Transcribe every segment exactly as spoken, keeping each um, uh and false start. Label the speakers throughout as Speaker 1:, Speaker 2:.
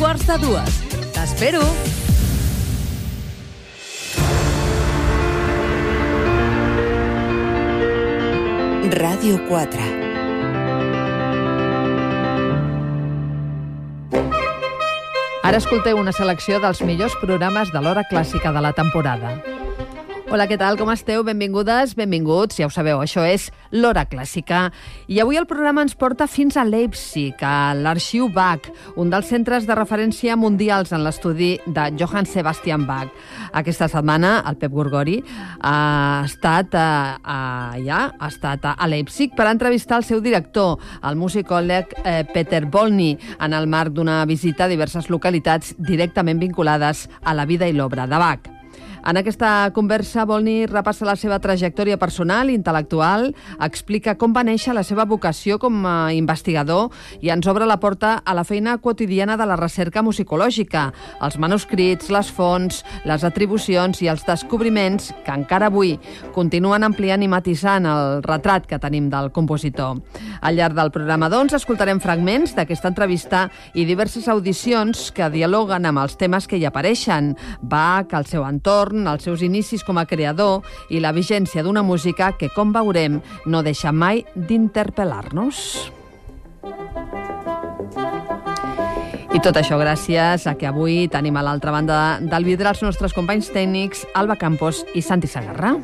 Speaker 1: quarts de dues. T'espero!
Speaker 2: Ràdio quatre.
Speaker 3: Ara escolteu una selecció dels millors programes de l'hora clàssica de la temporada. Hola, què tal? Com esteu? Benvingudes, benvinguts. Ja ho sabeu, això és l'Hora Clàssica. I avui el programa ens porta fins a Leipzig, a l'Arxiu Bach, un dels centres de referència mundials en l'estudi de Johann Sebastian Bach. Aquesta setmana el Pep Gorgori ha estat a, a, ja, ha estat a Leipzig per entrevistar el seu director, el musicòleg eh, Peter Bolny, en el marc d'una visita a diverses localitats directament vinculades a la vida i l'obra de Bach. En aquesta conversa, Bolny repassa la seva trajectòria personal i intel·lectual, explica com va néixer la seva vocació com a investigador i ens obre la porta a la feina quotidiana de la recerca musicològica, els manuscrits, les fonts, les atribucions i els descobriments que encara avui continuen ampliant i matisant el retrat que tenim del compositor. Al llarg del programa, doncs, escoltarem fragments d'aquesta entrevista i diverses audicions que dialoguen amb els temes que hi apareixen, Bach, el seu entorn, els seus inicis com a creador i la vigència d'una música que, com veurem, no deixa mai d'interpel·lar-nos. I tot això gràcies a que avui tenim a l'altra banda del vidre els nostres companys tècnics Alba Campos i Santi Sagarra.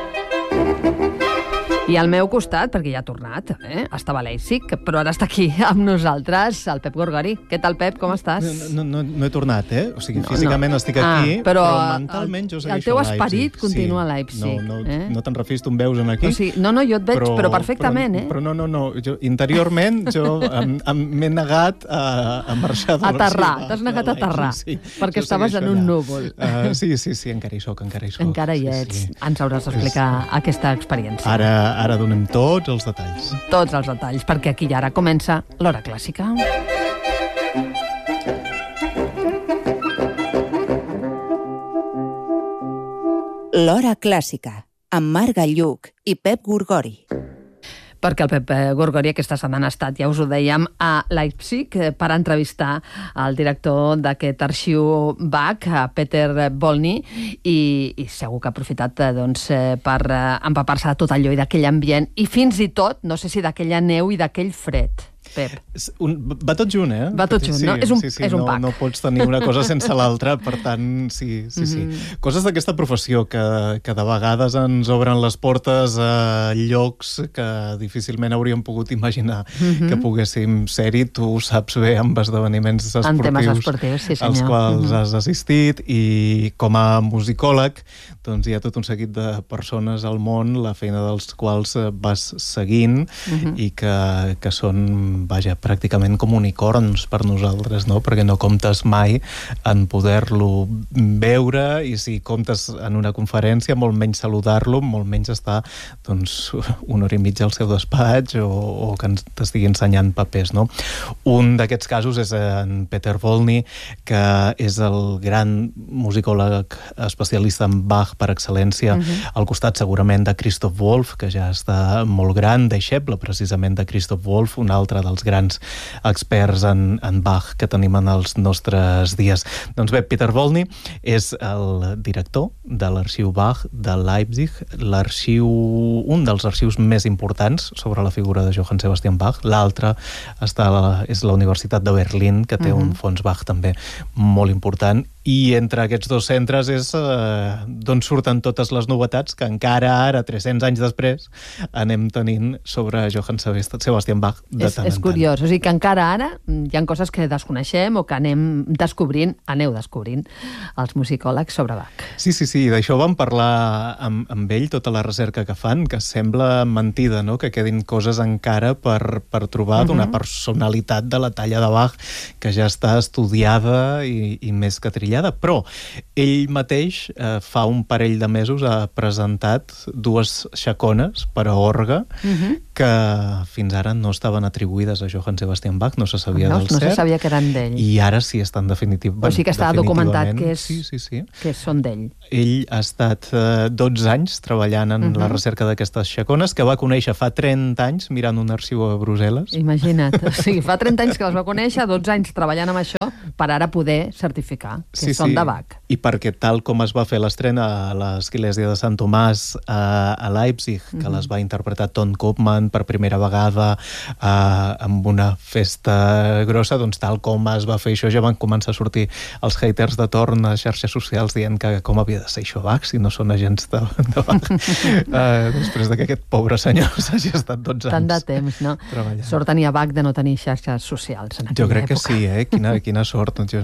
Speaker 3: I al meu costat, perquè ja ha tornat, eh? Estava a Leipzig, però ara està aquí amb nosaltres, el Pep Gorgori. Què tal, Pep? Com estàs?
Speaker 4: No, no, no he tornat, eh? O sigui, físicament no, no. estic aquí, ah, però, però mentalment jo segueixo a Leipzig.
Speaker 3: El teu esperit continua a Leipzig.
Speaker 4: Sí. No, no,
Speaker 3: eh?
Speaker 4: no te'n refis, tu em veus aquí.
Speaker 3: O sigui, no, no, jo et veig, però, però perfectament,
Speaker 4: però,
Speaker 3: eh?
Speaker 4: Però no, no, no. Jo, interiorment, jo m'he negat a, a marxar de
Speaker 3: a aterrar, t'has negat a aterrar, sí, perquè estaves en un núvol.
Speaker 4: Uh, sí, sí, sí, encara hi soc, encara hi soc.
Speaker 3: Encara hi ets.
Speaker 4: Sí, sí.
Speaker 3: Ens hauràs d'explicar és... aquesta experiència.
Speaker 4: Ara, ara donem tots els detalls.
Speaker 3: Tots els detalls, perquè aquí i ara comença l'Hora Clàssica.
Speaker 2: L'Hora Clàssica, amb Marc Gallluc i Pep Gorgori.
Speaker 3: Perquè el Pep Gorgori aquesta setmana ha estat, ja us ho dèiem, a Leipzig per entrevistar el director d'aquest arxiu Bach, Peter Bolny, i, i segur que ha aprofitat doncs, per empapar-se de tot allò i d'aquell ambient, i fins i tot, no sé si d'aquella neu i d'aquell fred. Pep.
Speaker 4: Un, va tot junt, eh?
Speaker 3: Va tot junt,
Speaker 4: sí,
Speaker 3: no? És un,
Speaker 4: sí, sí,
Speaker 3: és un
Speaker 4: no,
Speaker 3: pack.
Speaker 4: No pots tenir una cosa sense l'altra, per tant, sí, sí, sí. Mm-hmm. Coses d'aquesta professió que, que de vegades ens obren les portes a llocs que difícilment hauríem pogut imaginar mm-hmm. que poguéssim ser-hi. Tu saps bé amb esdeveniments esportius,
Speaker 3: en temes esportius, sí, senyor.
Speaker 4: als quals mm-hmm. has assistit, i com a musicòleg doncs hi ha tot un seguit de persones al món, la feina dels quals vas seguint mm-hmm. i que, que són vaja, pràcticament com unicorns per nosaltres, no? Perquè no comptes mai en poder-lo veure, i si comptes en una conferència, molt menys saludar-lo, molt menys estar doncs, una hora i mitja al seu despatx o, o que ens estigui ensenyant papers, no? Un d'aquests casos és en Peter Bolny, que és el gran musicòleg especialista en Bach per excel·lència, uh-huh. al costat segurament de Christoph Wolff, que ja està molt gran, deixeble precisament de Christoph Wolff, un altre dels grans experts en, en Bach que tenim en els nostres dies. Doncs bé, Peter Bolny és el director de l'arxiu Bach de Leipzig, l'arxiu, un dels arxius més importants sobre la figura de Johann Sebastian Bach. L'altre està a la, és la Universitat de Berlín, que té uh-huh. un fons Bach també molt important, i entre aquests dos centres és eh, d'on surten totes les novetats que encara ara, tres-cents anys després, anem tenint sobre Johann Sebastian Bach de
Speaker 3: és,
Speaker 4: tant en tant.
Speaker 3: És curiós, o sigui que encara ara hi ha coses que desconeixem o que anem descobrint, aneu descobrint els musicòlegs sobre Bach.
Speaker 4: Sí, sí, sí, d'això vam parlar amb, amb ell, tota la recerca que fan, que sembla mentida, no?, que quedin coses encara per, per trobar d'una uh-huh. personalitat de la talla de Bach que ja està estudiada i, i més que trillada. detallada, però ell mateix eh, fa un parell de mesos ha presentat dues xacones per a orgue uh-huh. que fins ara no estaven atribuïdes a Johann Sebastian Bach, no se sabia
Speaker 3: no,
Speaker 4: del
Speaker 3: no
Speaker 4: cert.
Speaker 3: No se sabia que eren d'ell.
Speaker 4: I ara sí estan definitiu,
Speaker 3: o sigui que està documentat que, és,
Speaker 4: sí, sí, sí.
Speaker 3: que són d'ell.
Speaker 4: Ell ha estat eh, dotze anys treballant en uh-huh. la recerca d'aquestes xacones, que va conèixer fa trenta anys mirant un arxiu a Brussel·les.
Speaker 3: Imagina't, o sigui, fa trenta anys que les va conèixer, dotze anys treballant amb això, per ara poder certificar que
Speaker 4: sí,
Speaker 3: són
Speaker 4: sí.
Speaker 3: de Bach.
Speaker 4: I perquè tal com es va fer l'estrena a l'església de Sant Tomàs a, a Leipzig, que uh-huh. les va interpretar Ton Koopman per primera vegada a, amb una festa grossa, doncs tal com es va fer això ja van començar a sortir els haters de torn a xarxes socials dient que com havia de ser això Bach si no són agents de, de Bach. uh, després que aquest pobre senyor s'hagi estat dotze anys
Speaker 3: tant de temps, no?
Speaker 4: treballant.
Speaker 3: Sort tenia Bach de no tenir xarxes socials en aquella
Speaker 4: jo crec
Speaker 3: època.
Speaker 4: que sí, eh? Quina, quina sort. Jo,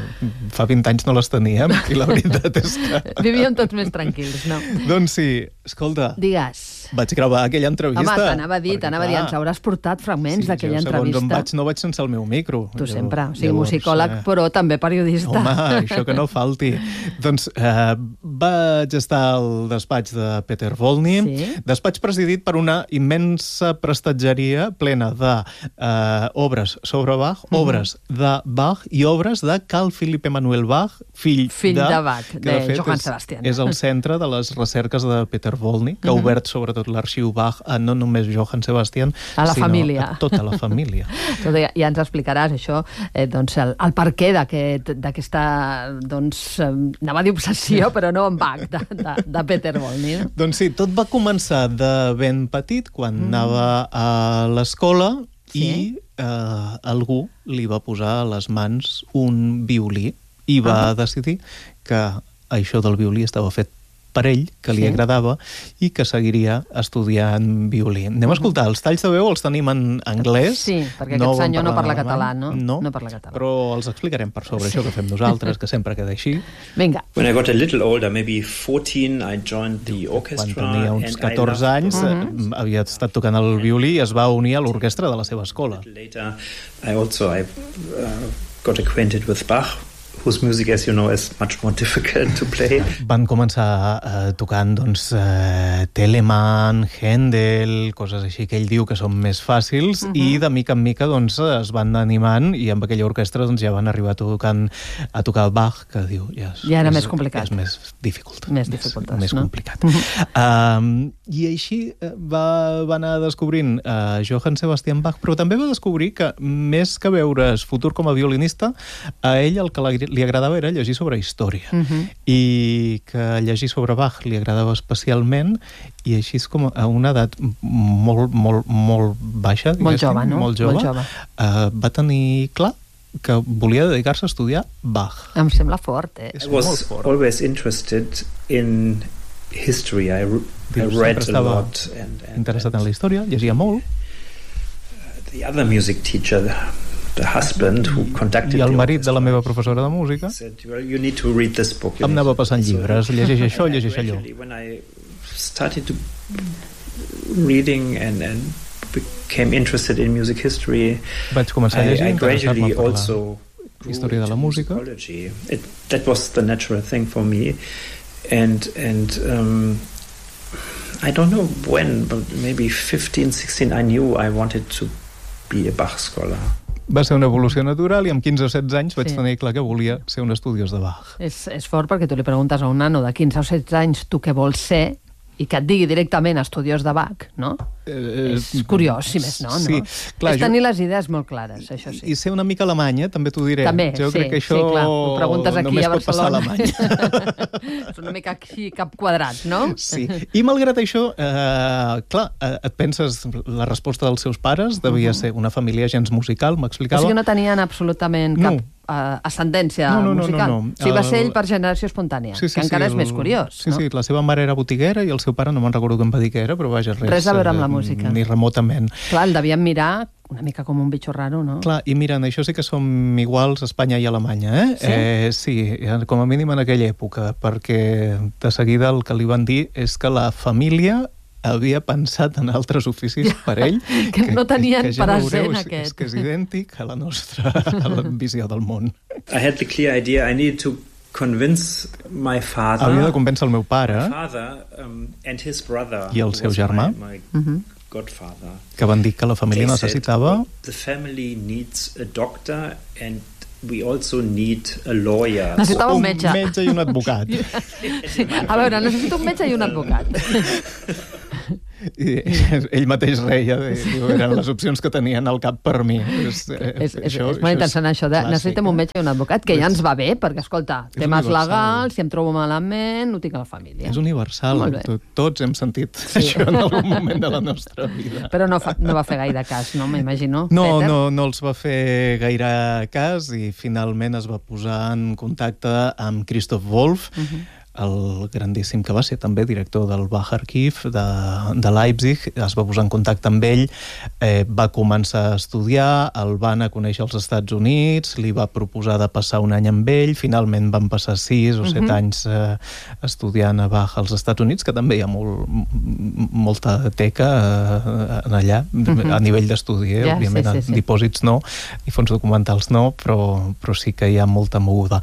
Speaker 4: fa vint anys no les teníem i la veritat és que...
Speaker 3: Vivíem tots més tranquils, no?
Speaker 4: Doncs sí, escolta,
Speaker 3: digues.
Speaker 4: vaig gravar aquella entrevista.
Speaker 3: Home, t'anava a dir, t'anava a dir, ens hauràs portat fragments
Speaker 4: sí,
Speaker 3: d'aquella
Speaker 4: jo,
Speaker 3: entrevista.
Speaker 4: Segons on vaig, no vaig sense el meu micro.
Speaker 3: Tu
Speaker 4: jo,
Speaker 3: sempre, o sigui,
Speaker 4: llavors,
Speaker 3: musicòleg,
Speaker 4: eh...
Speaker 3: però també periodista.
Speaker 4: Home, això que no falti. Doncs eh, vaig estar al despatx de Peter Volny,
Speaker 3: sí?
Speaker 4: despatx presidit per una immensa prestatgeria plena de eh, obres sobre Bach, mm-hmm. obres de Bach i obres de Carl Philipp Emanuel Bach, fill,
Speaker 3: fill
Speaker 4: de,
Speaker 3: de Bach,
Speaker 4: que,
Speaker 3: de,
Speaker 4: de fet,
Speaker 3: Johann
Speaker 4: és,
Speaker 3: Sebastian.
Speaker 4: És el centre de les recerques de Peter Volny, que ha
Speaker 3: mm-hmm.
Speaker 4: obert sobretot l'arxiu Bach a no només Johann Sebastian,
Speaker 3: a la
Speaker 4: sinó
Speaker 3: família.
Speaker 4: a tota la família.
Speaker 3: Tot, ja, ja ens explicaràs això, eh, doncs el, el per què d'aquesta, doncs, eh, anava a dir obsessió, però no en Bach, de, de, de Peter Volny. No?
Speaker 4: Doncs sí, tot va començar de ben petit, quan mm. anava a l'escola, sí? i eh, algú li va posar a les mans un violí i va ah. decidir que això del violí estava fet per ell, que li sí. agradava, i que seguiria estudiant violí. Anem a escoltar, els talls de veu els tenim en anglès.
Speaker 3: Sí, perquè no aquest senyor no parla català, no?
Speaker 4: No,
Speaker 3: no parla català.
Speaker 4: Però els explicarem per sobre sí. això que fem nosaltres, que sempre queda així.
Speaker 3: Vinga.
Speaker 5: When I got a little older, maybe fourteen, I joined the orchestra.
Speaker 4: Quan tenia uns catorze anys, uh-huh. havia estat tocant el violí i es va unir a l'orquestra de la seva escola.
Speaker 5: Later, I also I, uh, got acquainted with Bach, whose music, as you know, is much more difficult to play.
Speaker 4: Van començar uh, tocant, doncs, uh, Telemann, Händel, coses així que ell diu que són més fàcils, uh-huh. i de mica en mica, doncs, es van animant i amb aquella orquestra, doncs, ja van arribar tocant, a tocar Bach, que diu, ja, és,
Speaker 3: ja era
Speaker 4: és,
Speaker 3: més complicat.
Speaker 4: És més dificult.
Speaker 3: Més dificultós,
Speaker 4: més, més
Speaker 3: no?
Speaker 4: complicat. Uh-huh. Um, I així va, va anar descobrint uh, Johann Sebastian Bach, però també va descobrir que, més que veure's futur com a violinista, a ell el que li agradava era llegir sobre història, uh-huh. i que llegir sobre Bach li agradava especialment, i així és com a una edat molt, molt, molt baixa,
Speaker 3: molt jove, no?
Speaker 4: Molt jove,
Speaker 3: molt jove.
Speaker 4: Uh, va tenir clar que volia dedicar-se a estudiar Bach.
Speaker 3: Em sembla fort, eh?
Speaker 5: I was fort. always interested in history. I, I read a lot. And, and,
Speaker 4: interessat en la història, llegia molt.
Speaker 5: The other music teacher, the husband who conducted
Speaker 4: I el marit de la meva professora de música
Speaker 5: said, well, you need to read this book.
Speaker 4: Em anava passant llibres, llegeix això, llegeix allò.
Speaker 5: When I started to reading and, and became interested in music history,
Speaker 4: vaig començar a llegir,
Speaker 5: I, I gradually
Speaker 4: per
Speaker 5: also
Speaker 4: la història de la música.
Speaker 5: It, that was the natural thing for me, and and um, I don't know when, but maybe fifteen, sixteen, I knew I wanted to be a Bach scholar.
Speaker 4: Va ser una evolució natural i amb quinze o setze anys vaig
Speaker 3: sí.
Speaker 4: tenir clar que volia ser un estudiós de Bach.
Speaker 3: És, és fort perquè tu li preguntes a un nano de quinze o setze anys tu què vols ser i que et digui directament estudiós de Bach, no? Eh, és curiós, si més no, no?
Speaker 4: Sí, clar,
Speaker 3: és tenir
Speaker 4: jo...
Speaker 3: les idees molt clares, això sí.
Speaker 4: I ser una mica alemanya, també t'ho diré.
Speaker 3: També,
Speaker 4: jo
Speaker 3: sí,
Speaker 4: crec que això
Speaker 3: sí, clar. Ho preguntes aquí
Speaker 4: només
Speaker 3: a
Speaker 4: pot passar a
Speaker 3: Barcelona. És una mica aquí cap quadrat, no?
Speaker 4: Sí, i malgrat això, eh, clar, et penses, la resposta dels seus pares devia uh-huh. ser una família gens musical, m'explicava.
Speaker 3: O sigui, no tenien absolutament cap... No. Uh, ascendència
Speaker 4: no, no,
Speaker 3: musical.
Speaker 4: No, no, no.
Speaker 3: O sigui, va ser ell per generació espontània,
Speaker 4: sí, sí,
Speaker 3: que encara
Speaker 4: sí,
Speaker 3: és més curiós.
Speaker 4: Sí,
Speaker 3: no?
Speaker 4: sí, la seva mare era botiguera i el seu pare, no me'n recordo què em va dir que era, però vaja, res.
Speaker 3: Res a veure amb la música.
Speaker 4: Ni remotament.
Speaker 3: Clar, el devien mirar una mica com un bitxo raro, no?
Speaker 4: Clar, i mira, en això sí que som iguals Espanya i Alemanya, eh?
Speaker 3: Sí?
Speaker 4: Eh, sí, com a mínim en aquella època, perquè de seguida el que li van dir és que la família havia pensat en altres oficis per ell
Speaker 3: que, que no tenien
Speaker 4: que, que ja
Speaker 3: present
Speaker 4: veureu,
Speaker 3: aquest.
Speaker 4: És que és idèntic a la nostra a la visió del món.
Speaker 5: I had the clear idea I needed to convince my father.
Speaker 4: Havia de convèncer el meu pare.
Speaker 5: My father um, and his brother.
Speaker 4: I el seu germà.
Speaker 5: My, my
Speaker 3: uh-huh.
Speaker 5: godfather.
Speaker 4: Que van dir que la família
Speaker 5: They
Speaker 4: necessitava...
Speaker 5: said, the family needs a doctor and we also need a lawyer.
Speaker 3: Necessitava un metge.
Speaker 4: Un metge i un advocat.
Speaker 3: Sí. A veure, necessito un metge i un advocat.
Speaker 4: I ell mateix reia, diu, eren les opcions que tenien al cap per mi. És,
Speaker 3: és, és, això, és molt interessant això de necessitem un metge i un advocat, que ja ens va bé, perquè, escolta, temes legals, si em trobo malament, ho tinc a la família.
Speaker 4: És universal, tots hem sentit sí. això en algun moment de la nostra vida.
Speaker 3: Però no, fa, no va fer gaire cas, no? M'imagino.
Speaker 4: No,
Speaker 3: Peter?
Speaker 4: no, no els va fer gaire cas i finalment es va posar en contacte amb Christoph Wolff, uh-huh. el grandíssim que va ser també director del Bach Archiv de, de Leipzig, es va posar en contacte amb ell, eh, va començar a estudiar, el va anar a conèixer als Estats Units, li va proposar de passar un any amb ell, finalment van passar sis o set uh-huh. anys eh, estudiant a Bach als Estats Units, que també hi ha molt, molta teca eh, allà, uh-huh. a nivell d'estudi, eh? yeah, òbviament, sí, sí, sí. dipòsits no, i fons documentals no, però, però sí que hi ha molta moguda.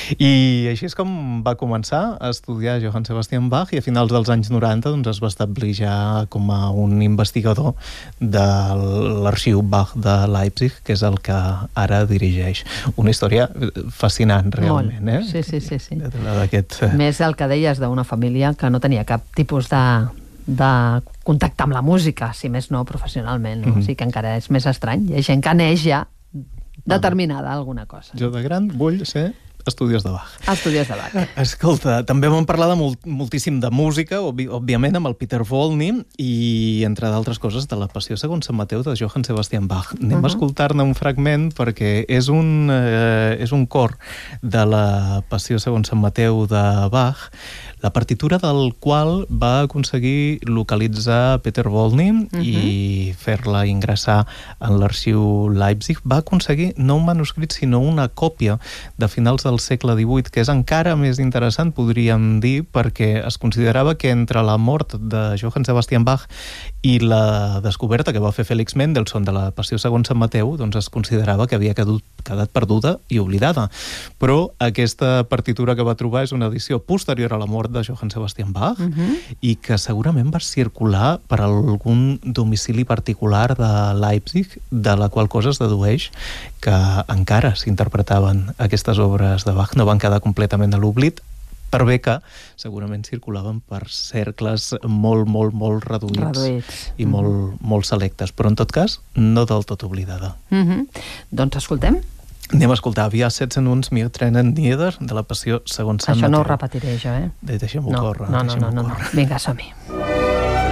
Speaker 4: I així és com va començar a estudiar Johann Sebastian Bach i a finals dels anys noranta doncs, es va establir ja com a un investigador de l'arxiu Bach de Leipzig, que és el que ara dirigeix. Una història fascinant, realment. Eh?
Speaker 3: Sí, sí, sí. sí.
Speaker 4: D'aquest...
Speaker 3: Més el que deies d'una família que no tenia cap tipus de, de contacte amb la música, si més no professionalment. No? Mm-hmm. O sigui que encara és més estrany. Hi ha gent que neix ja determinada a alguna cosa.
Speaker 4: Jo de gran vull ser estudiós de Bach.
Speaker 3: Estudiós de Bach.
Speaker 4: Escolta, també vam parlar de molt, moltíssim de música, obvi, òbviament amb el Peter Volney i, entre d'altres coses, de la Passió segons Sant Mateu de Johann Sebastian Bach. Anem uh-huh. a escoltar-ne un fragment perquè és un, eh, és un cor de la Passió segons Sant Mateu de Bach, la partitura del qual va aconseguir localitzar Peter Volney uh-huh. i fer-la ingressar en l'arxiu Leipzig. Va aconseguir no un manuscrit, sinó una còpia de finals del segle divuit, que és encara més interessant, podríem dir, perquè es considerava que entre la mort de Johann Sebastian Bach i la descoberta que va fer Félix Mendelssohn de la Passió segons Sant Mateu, doncs es considerava que havia quedat, quedat perduda i oblidada. Però aquesta partitura que va trobar és una edició posterior a la mort de Johann Sebastian Bach uh-huh. i que segurament va circular per algun domicili particular de Leipzig, de la qual cosa es dedueix que encara s'interpretaven aquestes obres de Bach, no van quedar completament a l'oblit, per bé que segurament circulaven per cercles molt, molt, molt reduïts, reduïts. i mm-hmm. molt, molt selectes, però en tot cas no del tot oblidada.
Speaker 3: Mm-hmm. Doncs escoltem.
Speaker 4: Anem a escoltar Via setzen uns mir trennen nieder de la Passió segons Sant Mateu.
Speaker 3: Això no ho repetiré jo, eh?
Speaker 4: Deixem-ho
Speaker 3: no,
Speaker 4: córrer.
Speaker 3: No, no,
Speaker 4: deixem-ho
Speaker 3: no, no,
Speaker 4: córrer.
Speaker 3: no. Vinga, som-hi.